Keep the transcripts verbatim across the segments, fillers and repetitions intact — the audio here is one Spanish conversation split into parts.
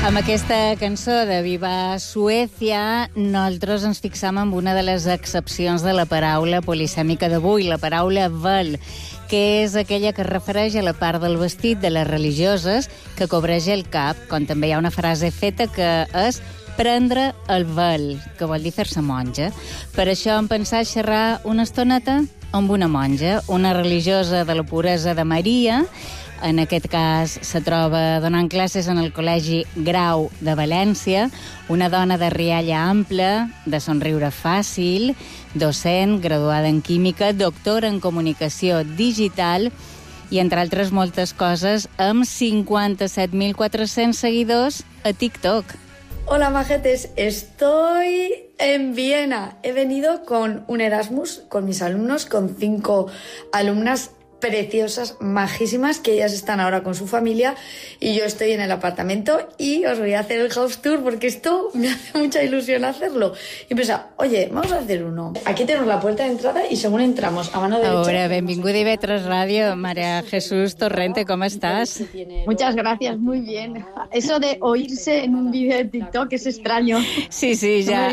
Amb aquesta cançó de Viva Suècia, nosaltres ens fixam en una de les excepcions de la paraula polisèmica d'avui, la paraula vel, que és aquella que es refereix a la part del vestit de les religioses que cobreix el cap, com també hi ha una frase feta que és prendre el vel, que vol dir fer-se monja. Per això hem pensat xerrar una estoneta amb una monja, una religiosa de la puresa de Maria. En aquest cas se troba donant classes en el Col·legi Grau de València, una dona de rialla ampla, de somriure fàcil, docent, graduada en química, doctora en comunicació digital i, entre altres moltes coses, amb cincuenta-set mil quatre-cents seguidors a TikTok. Hola, majetes. Estoy en Viena. He venido con un Erasmus, con mis alumnos, con cinco alumnas preciosas, majísimas, que ellas están ahora con su familia y yo estoy en el apartamento y os voy a hacer el house tour porque esto me hace mucha ilusión hacerlo. Y pensaba, oye, vamos a hacer uno. Aquí tenemos la puerta de entrada y según entramos a mano derecha... Ahora, benvinguda a Vetres Radio, María Jesús Torrente, ¿cómo estás? Muchas gracias, muy bien. Eso de oírse en un vídeo de TikTok es extraño. Sí, sí, ja.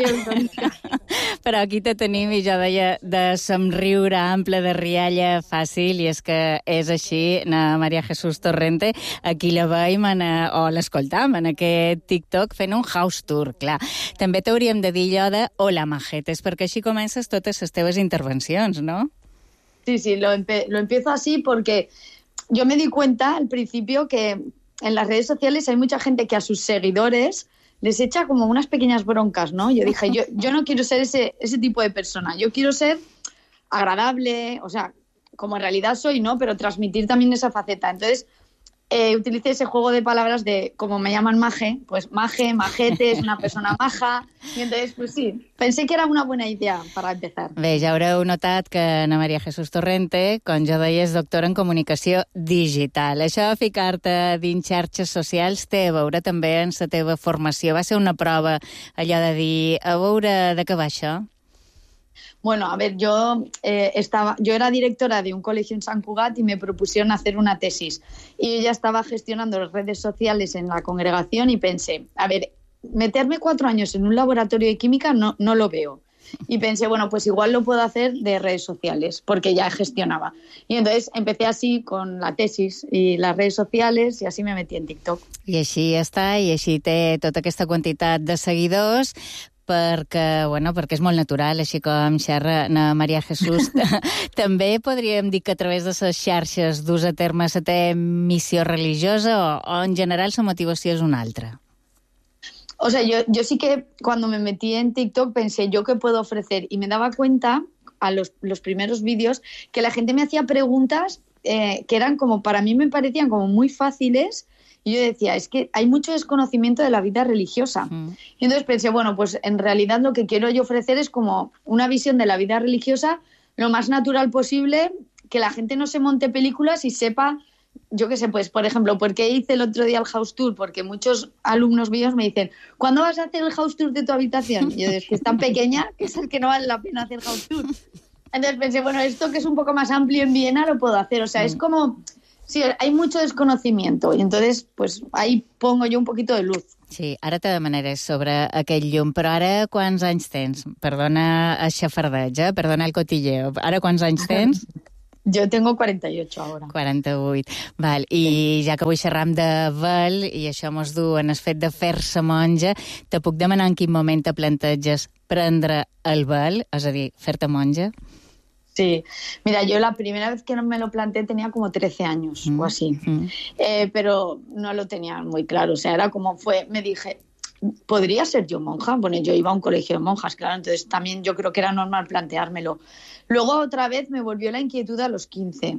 Però aquí te tenim, i jo deia, de somriure ample, de rialla fàcil, i és que és així, na María Jesús Torrente, aquí la veiem en, o l'escoltam en aquest TikTok fent un house tour, clar. També t'hauríem de dir allò de hola, majetes, perquè així comences totes les teves intervencions, ¿no? Sí, sí, lo, empe lo empiezo así porque yo me di cuenta al principio que en las redes sociales hay mucha gente que a sus seguidores les echa como unas pequeñas broncas, ¿no? Yo dije, yo, yo no quiero ser ese, ese tipo de persona, yo quiero ser agradable, o sea, como en realidad soy, ¿no? Pero transmitir también esa faceta. Entonces, eh, utilicé ese juego de palabras de, como me llaman maje, pues maje, majete, es una persona maja, y entonces, pues sí, pensé que era una buena idea para empezar. Bé, ja haureu notat que Ana María Jesús Torrente, com jo deia, és doctora en comunicació digital. Això de ficar-te dins xarxes socials té a veure també en la teva formació. Va ser una prova allò de dir, a veure de què va això? Bueno, a ver, yo eh, estaba, yo era directora de un colegio en San Cugat y me propusieron hacer una tesis. Y yo ya estaba gestionando las redes sociales en la congregación y pensé, a ver, meterme cuatro años en un laboratorio de química no, no lo veo. Y pensé, bueno, pues igual lo puedo hacer de redes sociales, porque ya gestionaba. Y entonces empecé así con la tesis y las redes sociales y así me metí en TikTok. I així està, i així té tota aquesta quantitat de seguidors, perquè, bueno, perquè és molt natural, així com xerra na María Jesús. També podríem dir que a través de les xarxes dus a terme la teva missió religiosa o, o en general la motivació és una altra? O sea, yo, yo sí que cuando me metí en TikTok pensé, ¿yo qué puedo ofrecer? Y me daba cuenta a los, los primeros vídeos que la gente me hacía preguntas eh, que eran como, para mí me parecían como muy fáciles. Y yo decía, es que hay mucho desconocimiento de la vida religiosa. Mm. Y entonces pensé, bueno, pues en realidad lo que quiero yo ofrecer es como una visión de la vida religiosa lo más natural posible, que la gente no se monte películas y sepa, yo qué sé, pues por ejemplo, ¿por qué hice el otro día el house tour? Porque muchos alumnos míos me dicen, ¿cuándo vas a hacer el house tour de tu habitación? Y yo digo, es que es tan pequeña que es el que no vale la pena hacer house tour. Entonces pensé, bueno, esto que es un poco más amplio en Viena lo puedo hacer. O sea, mm. es como... Sí, hay mucho desconocimiento y entonces pues ahí pongo yo un poquito de luz. Sí, ara te demanaré sobre aquell llum, però ara quants anys tens? Perdona el xafardeig, eh? Perdona el cotilleo. Ara quants anys tens? Jo tengo cuarenta y ocho ahora. quaranta-vuit. Val. I sí. Ja que avui xerram de vel i això mos du en el fet de fer-se monja, te puc demanar en quin moment te planteges prendre el vel, és a dir, fer-te monja? Sí, mira, yo la primera vez que me lo planteé tenía como trece años mm, o así, mm. eh, pero no lo tenía muy claro, o sea, era como fue, me dije, ¿podría ser yo monja? Bueno, yo iba a un colegio de monjas, claro, entonces también yo creo que era normal planteármelo. Luego otra vez me volvió la inquietud a los quince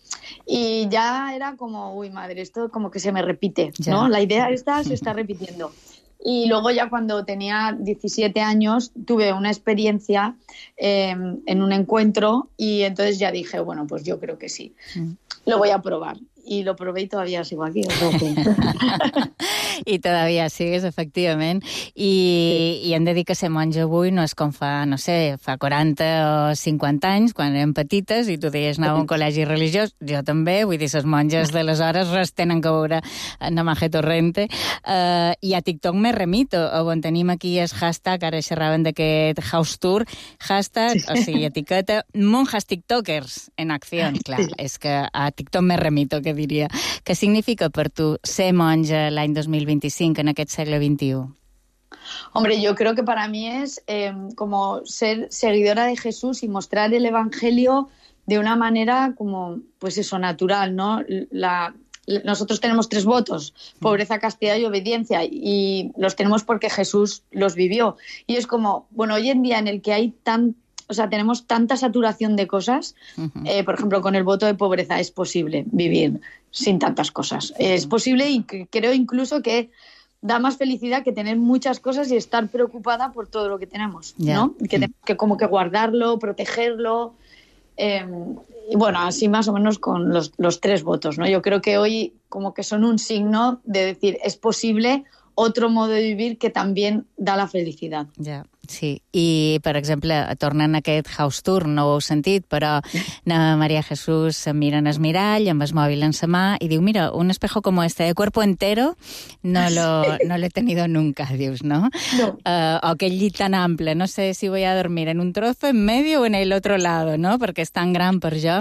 y ya era como, uy, madre, esto como que se me repite, ya. ¿No? La idea esta se está repitiendo. Y luego ya cuando tenía diecisiete años tuve una experiencia eh, en un encuentro y entonces ya dije, bueno, pues yo creo que sí, mm. lo voy a probar. Y lo probé y todavía sigo aquí. O sea que... I todavía sigues, efectivament. I, sí. I hem de dir que ser monja avui no és com fa, no sé, fa quaranta o cinquanta anys, quan érem petites, i tu deies anava a un col·legi religiós, jo també, vull dir, les monges d'aleshores res tenen que veure en Maje Torrente. Uh, I a TikTok me remito, on tenim aquí el hashtag, ara xerraven d'aquest house tour, hashtag, sí. O sigui, etiqueta, monjas tiktokers en acció. Clar, sí. És que a TikTok me remito, que diria. Què significa per tu ser monja l'any dos mil vint-i-cinc en aquest segle veintiuno? Hombre, yo creo que para mí es eh, como ser seguidora de Jesús y mostrar el Evangelio de una manera como, pues eso, natural, ¿no? La, nosotros tenemos tres votos, pobreza, castidad y obediencia, y los tenemos porque Jesús los vivió. Y es como, bueno, hoy en día en el que hay tan, o sea, tenemos tanta saturación de cosas, uh-huh. eh, por ejemplo, con el voto de pobreza es posible vivir sin tantas cosas. Uh-huh. Es posible y creo incluso que da más felicidad que tener muchas cosas y estar preocupada por todo lo que tenemos, yeah. ¿no? Que tenemos que como que guardarlo, protegerlo. Eh, y bueno, así más o menos con los, los tres votos, ¿no? Yo creo que hoy como que son un signo de decir, es posible otro modo de vivir que también da la felicidad. Ja, yeah, sí. I, per exemple, tornant a aquest house tour, no ho heu sentit, però na María Jesús se mira en el mirall, amb el mòbil en sa mà, i diu, mira, un espejo como este de cuerpo entero no lo, no lo he tenido nunca, dius, ¿no? No. Uh, o aquell llit tan ample, no sé si voy a dormir en un trozo, en medio o en el otro lado, no? Perquè és tan gran per jo.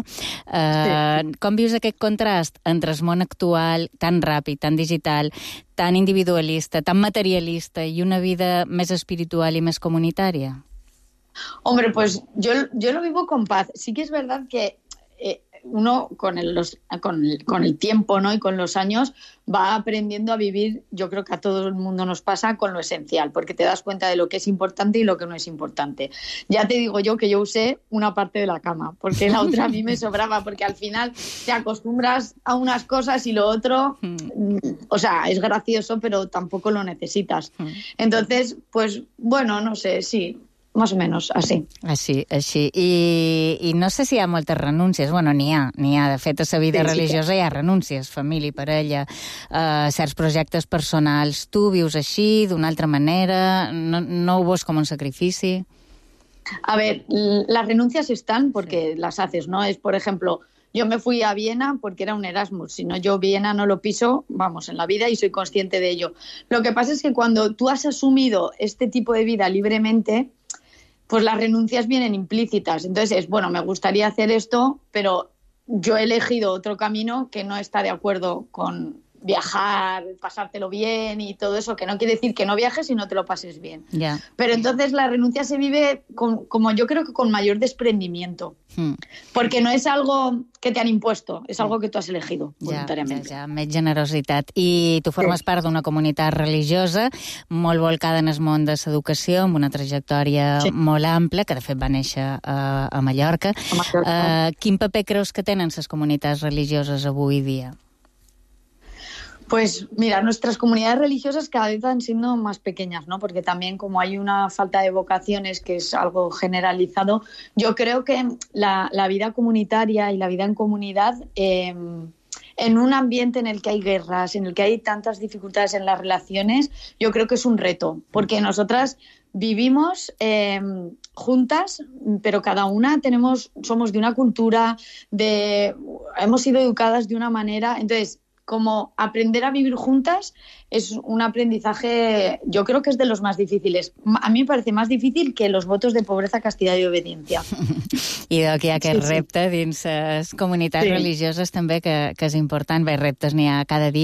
Uh, sí. Com vius aquest contrast entre el món actual, tan ràpid, tan digital, tan individualista, tan materialista y una vida más espiritual y más comunitaria? Hombre, pues yo, yo lo vivo con paz. Sí que es verdad que eh, uno con el, los, con, el, con el tiempo, ¿no? Y con los años va aprendiendo a vivir, yo creo que a todo el mundo nos pasa, con lo esencial, porque te das cuenta de lo que es importante y lo que no es importante. Ya te digo yo que yo usé una parte de la cama, porque la otra a mí me sobraba, porque al final te acostumbras a unas cosas y lo otro, mm. o sea, es gracioso, pero tampoco lo necesitas. Mm. Entonces, pues, bueno, no sé, sí, más o menos, així. Així, així. I, I no sé si hi ha moltes renúncies. Bueno, n'hi ha, n'hi ha. De fet, a la vida sí, religiosa sí. Hi ha renúncies, família, parella, uh, certs projectes personals. Tu vius així, d'una altra manera? No, no ho veus com un sacrifici? A ver, las renuncias están porque sí. las haces, ¿no? Es, por ejemplo, yo me fui a Viena porque era un Erasmus. Si no, yo Viena no lo piso, vamos, en la vida y soy consciente de ello. Lo que pasa es que cuando tú has asumido este tipo de vida libremente, pues las renuncias vienen implícitas. Entonces es, bueno, me gustaría hacer esto, pero yo he elegido otro camino que no está de acuerdo con viajar, pasártelo bien y todo eso, que no quiere decir que no viajes y no te lo pases bien. Yeah. Pero entonces la renuncia se vive con, como yo creo que con mayor desprendimiento, hmm. porque no es algo que te han impuesto, es algo que tú has elegido voluntariamente. Ja, ja, ja, més generositat. I tu formes sí. part d'una comunitat religiosa molt volcada en el món de l'educació, amb una trajectòria sí. molt ampla, que de fet va néixer a, a Mallorca. A Mallorca. Uh, quin paper creus que tenen les comunitats religioses avui dia? Pues mira, nuestras comunidades religiosas cada vez van siendo más pequeñas, ¿no? Porque también como hay una falta de vocaciones, que es algo generalizado, yo creo que la, la vida comunitaria y la vida en comunidad, eh, en un ambiente en el que hay guerras, en el que hay tantas dificultades en las relaciones, yo creo que es un reto, porque nosotras vivimos eh, juntas, pero cada una tenemos, somos de una cultura, de, hemos sido educadas de una manera, entonces como aprender a vivir juntas es un aprendizaje, yo creo que es de los más difíciles. A mí me parece más difícil que los votos de pobreza, castidad i obediencia. I d'aquí aquest sí, repte sí. dins les comunitats sí. religioses també, que, que és important. Bé, reptes n'hi ha cada dia.